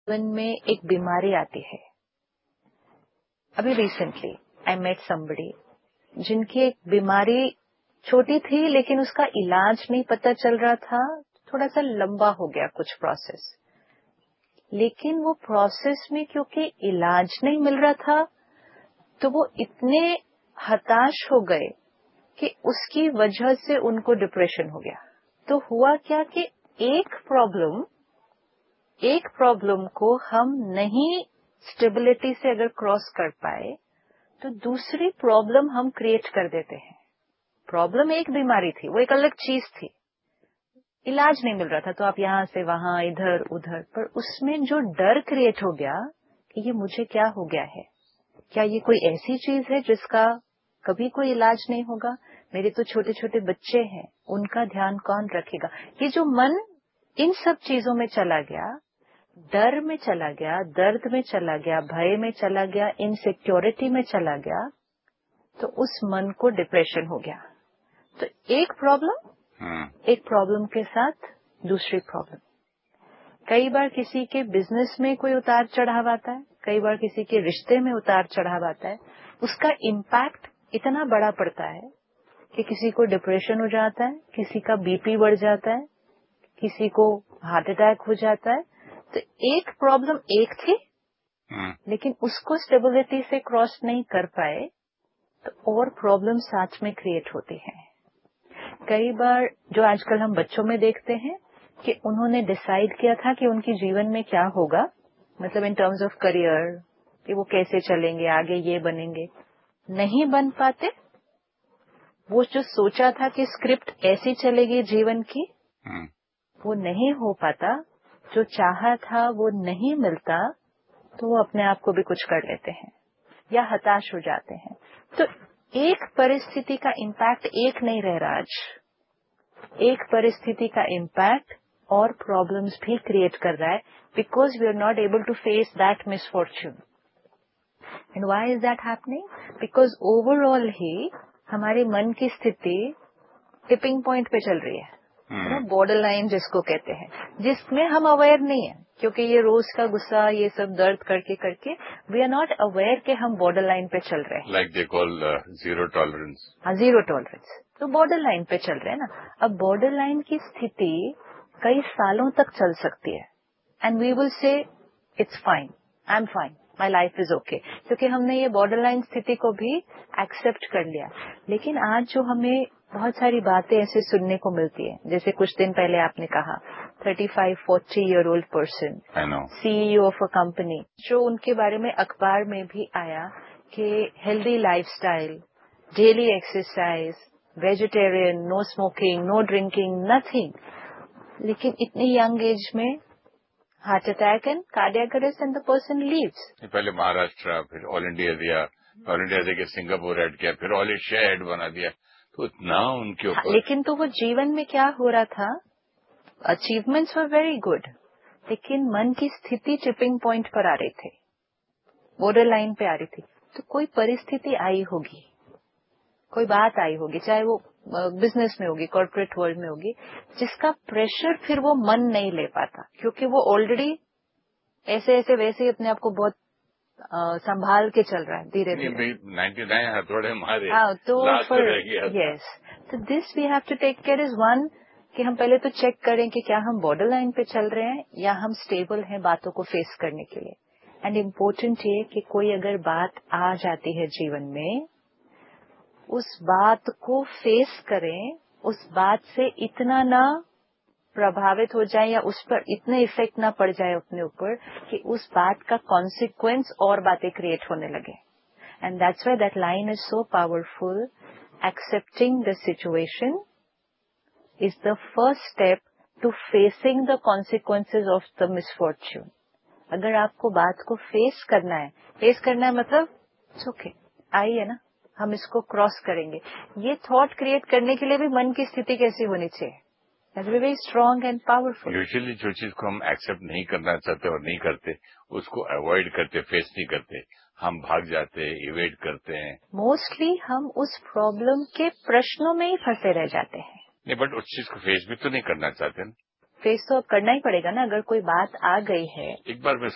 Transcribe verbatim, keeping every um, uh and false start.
जीवन में एक बीमारी आती है। अभी रिसेंटली आई मेट समबडी जिनकी एक बीमारी छोटी थी लेकिन उसका इलाज नहीं पता चल रहा था, थोड़ा सा लंबा हो गया कुछ प्रोसेस। लेकिन वो प्रोसेस में क्योंकि इलाज नहीं मिल रहा था तो वो इतने हताश हो गए कि उसकी वजह से उनको डिप्रेशन हो गया। तो हुआ क्या कि एक प्रॉब्लम एक प्रॉब्लम को हम नहीं स्टेबिलिटी से अगर क्रॉस कर पाए तो दूसरी प्रॉब्लम हम क्रिएट कर देते हैं। प्रॉब्लम एक बीमारी थी, वो एक अलग चीज थी, इलाज नहीं मिल रहा था तो आप यहां से वहां इधर उधर, पर उसमें जो डर क्रिएट हो गया कि ये मुझे क्या हो गया है, क्या ये कोई ऐसी चीज है जिसका कभी कोई इलाज नहीं होगा, मेरे तो छोटे छोटे बच्चे हैं उनका ध्यान कौन रखेगा। ये जो मन इन सब चीजों में चला गया, डर में चला गया, दर्द में चला गया, भय में चला गया, इनसिक्योरिटी में चला गया, तो उस मन को डिप्रेशन हो गया। तो एक प्रॉब्लम एक प्रॉब्लम के साथ दूसरी प्रॉब्लम। कई बार किसी के बिजनेस में कोई उतार चढ़ाव आता है, कई बार किसी के रिश्ते में उतार चढ़ाव आता है, उसका इम्पैक्ट इतना बड़ा पड़ता है कि किसी को डिप्रेशन हो जाता है, किसी का बीपी बढ़ जाता है, किसी को हार्ट अटैक हो जाता है। तो एक प्रॉब्लम एक थी लेकिन उसको स्टेबिलिटी से क्रॉस नहीं कर पाए तो और प्रॉब्लम साथ में क्रिएट होती हैं। कई बार जो आजकल हम बच्चों में देखते हैं कि उन्होंने डिसाइड किया था कि उनकी जीवन में क्या होगा, मतलब इन टर्म्स ऑफ करियर, कि वो कैसे चलेंगे आगे, ये बनेंगे, नहीं बन पाते। वो जो सोचा था कि स्क्रिप्ट ऐसी चलेगी जीवन की, वो नहीं हो पाता, जो चाहा था वो नहीं मिलता, तो वो अपने आप को भी कुछ कर लेते हैं या हताश हो जाते हैं। तो एक परिस्थिति का इम्पैक्ट एक नहीं रह रहा आज, एक परिस्थिति का इम्पैक्ट और प्रॉब्लम्स भी क्रिएट कर रहा है, because we are not able to face that misfortune. And why is that happening? Because overall ही हमारे मन की स्थिति टिपिंग पॉइंट पे चल रही है, ना, बॉर्डर लाइन जिसको कहते हैं, जिसमें हम अवेयर नहीं है, क्योंकि ये रोज का गुस्सा, ये सब दर्द करके करके वी आर नॉट अवेयर कि हम बॉर्डर लाइन पे चल रहे हैं। Like they call zero tolerance. हाँ, जीरो टॉलरेंस। तो बॉर्डर लाइन पे चल रहे हैं ना। अब बॉर्डर लाइन की स्थिति कई सालों तक चल सकती है and we will say it's fine, I am fine, my life is okay, क्योंकि हमने ये बॉर्डर लाइन स्थिति को भी एक्सेप्ट कर लिया। लेकिन आज जो हमें बहुत सारी बातें ऐसे सुनने को मिलती है, जैसे कुछ दिन पहले आपने कहा thirty five forty year old person, CEO of a company, जो उनके बारे में अखबार में भी आया कि healthy lifestyle, daily exercise, vegetarian, no smoking, no drinking, nothing, लेकिन इतनी यंग एज में heart attack and cardiac arrest and the person leaves. पहले महाराष्ट्र, फिर ऑल इंडिया दिया, ऑल इंडिया देके सिंगापुर ऐड किया, फिर ऑल एशिया ऐड बना दिया, तो इतना उनके ऊपर। लेकिन तो वो जीवन में क्या हो रहा था, अचीवमेंट्स वर वेरी गुड, लेकिन मन की स्थिति टिपिंग पॉइंट पर आ रही थी, बॉर्डर लाइन पे आ रही थी। तो कोई परिस्थिति आई होगी, कोई बात आई होगी, चाहे वो बिजनेस में होगी, कॉर्पोरेट वर्ल्ड में होगी, जिसका प्रेशर फिर वो मन नहीं ले पाता, क्योंकि वो ऑलरेडी ऐसे ऐसे वैसे ही अपने आप को बहुत संभाल के चल रहा है धीरे धीरे। नाइन्टी नाइन हथौड़े मारे, हाँ, तो फॉर यस, तो this we have to take care is one, कि हम पहले तो चेक करें कि क्या हम बॉर्डर लाइन पे चल रहे हैं या हम स्टेबल हैं बातों को फेस करने के लिए। एंड इम्पोर्टेंट ये कि कोई अगर बात आ जाती है जीवन में, उस बात को फेस करें, उस बात से इतना ना प्रभावित हो जाए या उस पर इतने इफेक्ट ना पड़ जाए अपने ऊपर कि उस बात का कॉन्सिक्वेंस और बातें क्रिएट होने लगे। And that's why that line is so powerful, accepting the situation is the first step to facing the consequences of the misfortune. अगर आपको बात को फेस करना है, फेस करना है मतलब इट्स ओके, आई है ना, हम इसको क्रॉस करेंगे, ये थॉट क्रिएट करने के लिए भी मन की स्थिति कैसी होनी चाहिए, very strong and powerful. Usually जो चीज को हम एक्सेप्ट नहीं करना चाहते और नहीं करते, उसको अवॉइड करते, फेस नहीं करते, हम भाग जाते हैं, इवेट करते हैं। मोस्टली हम उस प्रॉब्लम के प्रश्नों में ही फंसे रह जाते हैं। नहीं, बट उस चीज को फेस भी तो नहीं करना चाहते ना। फेस तो अब करना ही पड़ेगा ना, अगर कोई बात आ गई है। एक बार मैं